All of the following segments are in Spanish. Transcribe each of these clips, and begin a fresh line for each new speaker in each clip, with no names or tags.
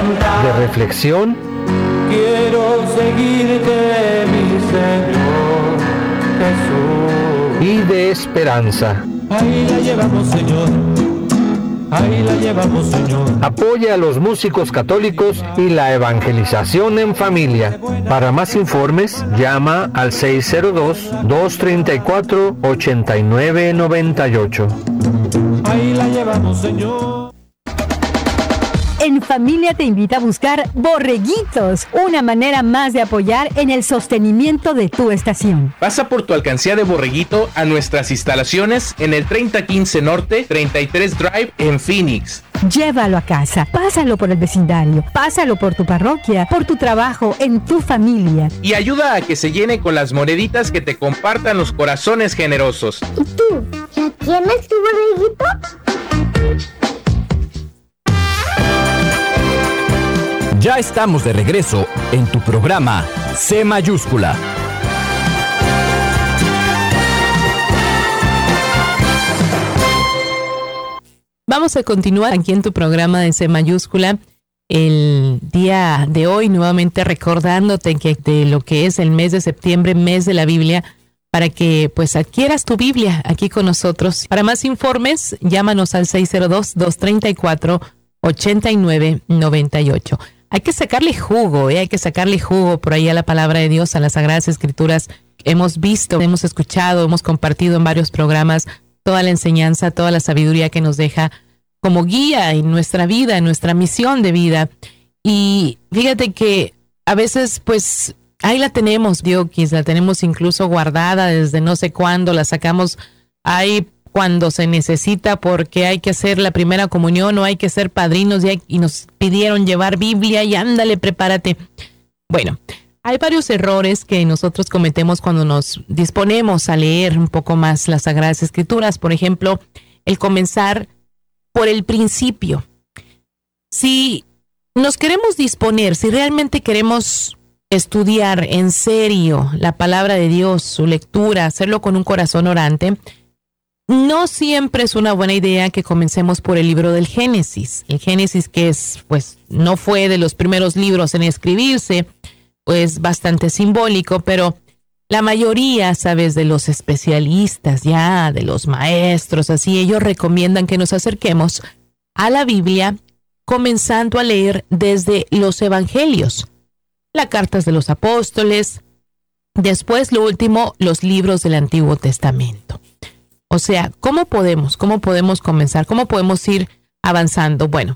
de reflexión.
Quiero seguirte, mi Señor Jesús.
Y de esperanza.
Ahí la llevamos, Señor. Ahí la llevamos, Señor.
Apoya a los músicos católicos y la evangelización en familia. Para más informes, llama al 602-234-8998.
Ahí la llevamos, Señor.
En Familia te invita a buscar Borreguitos, una manera más de apoyar en el sostenimiento de tu estación.
Pasa por tu alcancía de Borreguito a nuestras instalaciones en el 3015 Norte, 33 Drive en Phoenix.
Llévalo a casa, pásalo por el vecindario, pásalo por tu parroquia, por tu trabajo, en tu familia.
Y ayuda a que se llene con las moneditas que te compartan los corazones generosos.
¿Y tú? ¿Ya tienes tu borreguito?
Ya estamos de regreso en tu programa C Mayúscula.
Vamos a continuar aquí en tu programa de C Mayúscula. El día de hoy, nuevamente recordándote que de lo que es el mes de septiembre, mes de la Biblia, para que pues adquieras tu Biblia aquí con nosotros. Para más informes, llámanos al 602-234-8998. Hay que sacarle jugo, hay que sacarle jugo por ahí a la palabra de Dios, a las Sagradas Escrituras. Hemos visto, hemos escuchado, hemos compartido en varios programas toda la enseñanza, toda la sabiduría que nos deja como guía en nuestra vida, en nuestra misión de vida. Y fíjate que a veces, pues, ahí la tenemos, Diokis, la tenemos incluso guardada desde no sé cuándo, la sacamos ahí cuando se necesita porque hay que hacer la primera comunión o hay que ser padrinos y nos pidieron llevar Biblia y ándale, prepárate. Bueno, hay varios errores que nosotros cometemos cuando nos disponemos a leer un poco más las Sagradas Escrituras. Por ejemplo, el comenzar por el principio. Si nos queremos disponer, si realmente queremos estudiar en serio la palabra de Dios, su lectura, hacerlo con un corazón orante, no siempre es una buena idea que comencemos por el libro del Génesis. El Génesis, que es, pues, no fue de los primeros libros en escribirse, pues bastante simbólico, pero la mayoría, sabes, de los especialistas ya, de los maestros, así, ellos recomiendan que nos acerquemos a la Biblia comenzando a leer desde los Evangelios, las cartas de los apóstoles, después, lo último, los libros del Antiguo Testamento. O sea, ¿cómo podemos comenzar? ¿Cómo podemos ir avanzando? Bueno,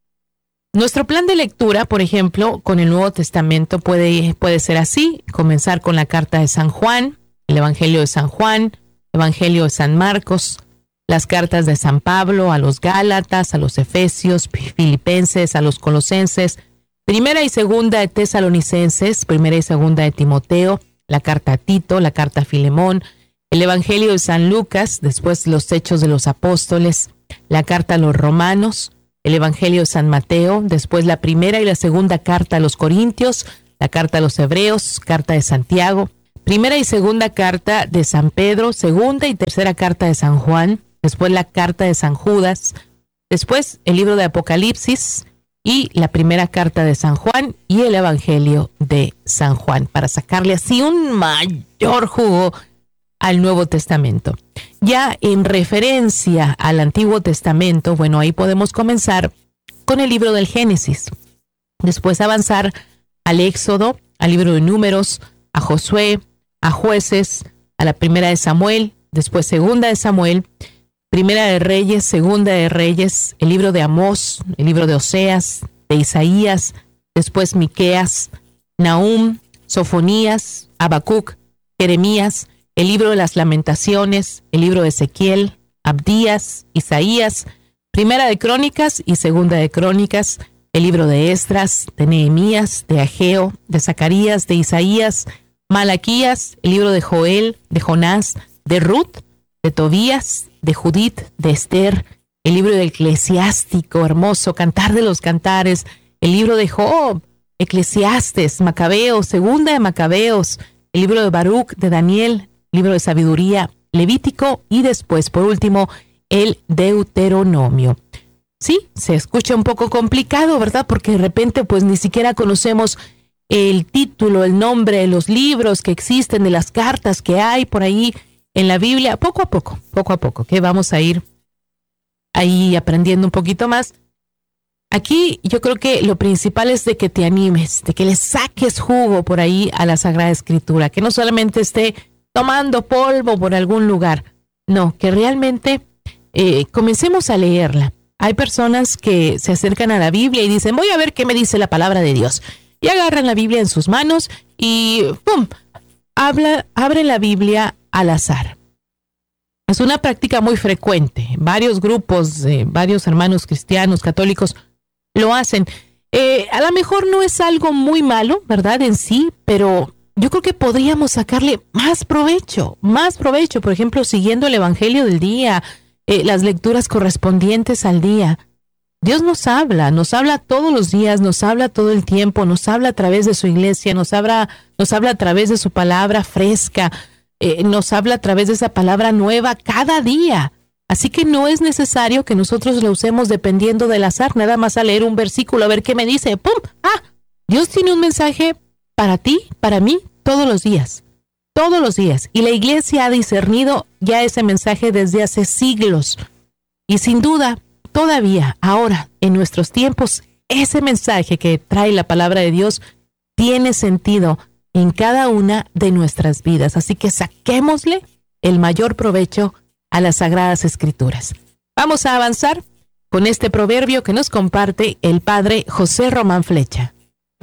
nuestro plan de lectura, por ejemplo, con el Nuevo Testamento puede ser así: comenzar con la carta de San Juan, el Evangelio de San Juan, Evangelio de San Marcos, las cartas de San Pablo a los Gálatas, a los Efesios, Filipenses, a los Colosenses, Primera y Segunda de Tesalonicenses, Primera y Segunda de Timoteo, la carta a Tito, la carta a Filemón, el Evangelio de San Lucas, después los Hechos de los Apóstoles, la carta a los Romanos, el Evangelio de San Mateo, después la primera y la segunda carta a los Corintios, la carta a los Hebreos, carta de Santiago, primera y segunda carta de San Pedro, segunda y tercera carta de San Juan, después la carta de San Judas, después el libro de Apocalipsis y la primera carta de San Juan y el Evangelio de San Juan, para sacarle así un mayor jugo al Nuevo Testamento. Ya en referencia al Antiguo Testamento, bueno, ahí podemos comenzar con el libro del Génesis, después avanzar al Éxodo, al libro de Números, a Josué, a Jueces, a la primera de Samuel, después segunda de Samuel, primera de Reyes, segunda de Reyes, el libro de Amós, el libro de Oseas, de Isaías, después Miqueas, Nahum, Sofonías, Habacuc, Jeremías, el libro de las Lamentaciones, el libro de Ezequiel, Abdías, Isaías, primera de Crónicas y segunda de Crónicas, el libro de Esdras, de Nehemías, de Ageo, de Zacarías, de Isaías, Malaquías, el libro de Joel, de Jonás, de Ruth, de Tobías, de Judith, de Esther, el libro del Eclesiástico, hermoso, Cantar de los Cantares, el libro de Job, Eclesiastes, Macabeos, segunda de Macabeos, el libro de Baruch, de Daniel, libro de Sabiduría, Levítico y después, por último, el Deuteronomio. Sí, se escucha un poco complicado, ¿verdad? Porque de repente pues ni siquiera conocemos el título, el nombre de los libros que existen, de las cartas que hay por ahí en la Biblia. Poco a poco, que vamos a ir ahí aprendiendo un poquito más. Aquí yo creo que lo principal es de que te animes, de que le saques jugo por ahí a la Sagrada Escritura, que no solamente esté tomando polvo por algún lugar, no, que realmente comencemos a leerla. Hay personas que se acercan a la Biblia y dicen, voy a ver qué me dice la palabra de Dios. Y agarran la Biblia en sus manos y ¡pum! Abren la Biblia al azar. Es una práctica muy frecuente. Varios grupos, varios hermanos cristianos, católicos, lo hacen. A lo mejor no es algo muy malo, ¿verdad? En sí, pero yo creo que podríamos sacarle más provecho. Por ejemplo, siguiendo el Evangelio del día, las lecturas correspondientes al día. Dios nos habla todos los días, nos habla todo el tiempo, nos habla a través de su iglesia, nos habla a través de su palabra fresca, nos habla a través de esa palabra nueva cada día. Así que no es necesario que nosotros lo usemos dependiendo del azar, nada más a leer un versículo, a ver qué me dice. ¡Pum! Dios tiene un mensaje para ti, para mí, todos los días. Y la iglesia ha discernido ya ese mensaje desde hace siglos. Y sin duda, todavía, ahora, en nuestros tiempos, ese mensaje que trae la palabra de Dios tiene sentido en cada una de nuestras vidas. Así que saquémosle el mayor provecho a las Sagradas Escrituras. Vamos a avanzar con este proverbio que nos comparte el padre José Román Flecha.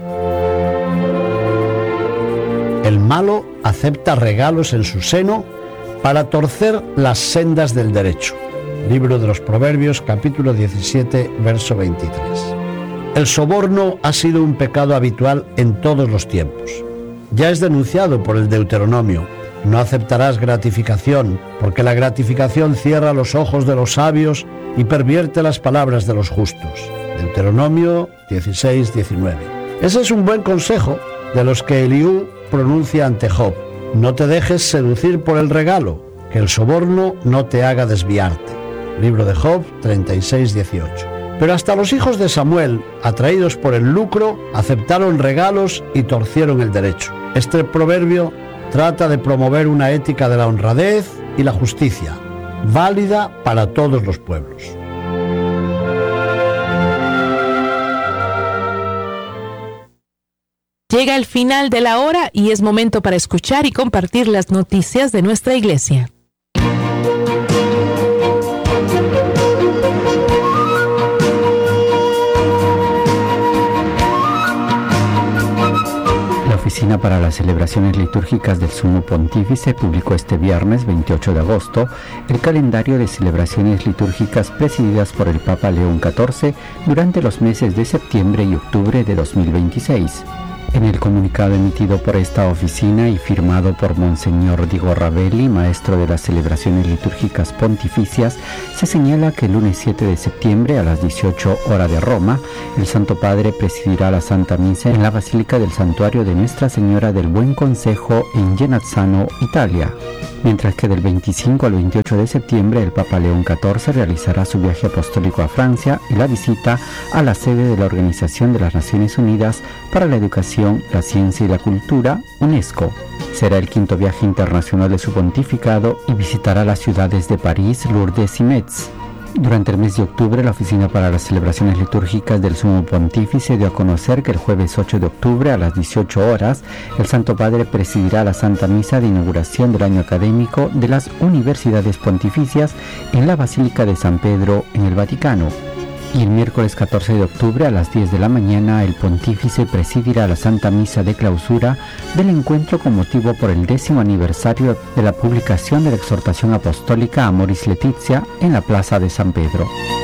El malo acepta regalos en su seno para torcer las sendas del derecho. Libro de los Proverbios, capítulo 17, verso 23. El soborno ha sido un pecado habitual en todos los tiempos. Ya es denunciado por el Deuteronomio. No aceptarás gratificación, porque la gratificación cierra los ojos de los sabios y pervierte las palabras de los justos. Deuteronomio 16, 19. Ese es un buen consejo de los que Eliú pronuncia ante Job. No te dejes seducir por el regalo, que el soborno no te haga desviarte. Libro de Job 36, 18. Pero hasta los hijos de Samuel, atraídos por el lucro, aceptaron regalos y torcieron el derecho. Este proverbio trata de promover una ética de la honradez y la justicia, válida para todos los pueblos.
Llega el final de la hora y es momento para escuchar y compartir las noticias de nuestra iglesia.
La Oficina para las Celebraciones Litúrgicas del Sumo Pontífice publicó este viernes 28 de agosto el calendario de celebraciones litúrgicas presididas por el Papa León XIV durante los meses de septiembre y octubre de 2026. En el comunicado emitido por esta oficina y firmado por Monseñor Diego Ravelli, maestro de las celebraciones litúrgicas pontificias, se señala que el lunes 7 de septiembre a las 18 horas de Roma, el Santo Padre presidirá la Santa Misa en la Basílica del Santuario de Nuestra Señora del Buen Consejo en Genazzano, Italia. Mientras que del 25 al 28 de septiembre el Papa León XIV realizará su viaje apostólico a Francia y la visita a la sede de la Organización de las Naciones Unidas para la Educación, la Ciencia y la Cultura, UNESCO. Será el quinto viaje internacional de su pontificado y visitará las ciudades de París, Lourdes y Metz. Durante el mes de octubre, la Oficina para las Celebraciones Litúrgicas del Sumo Pontífice dio a conocer que el jueves 8 de octubre a las 18 horas, el Santo Padre presidirá la Santa Misa de inauguración del año académico de las Universidades Pontificias en la Basílica de San Pedro en el Vaticano. Y el miércoles 14 de octubre a las 10 de la mañana, el Pontífice presidirá la Santa Misa de clausura del encuentro con motivo por el 10º aniversario de la publicación de la exhortación apostólica Amoris Laetitia en la Plaza de San Pedro.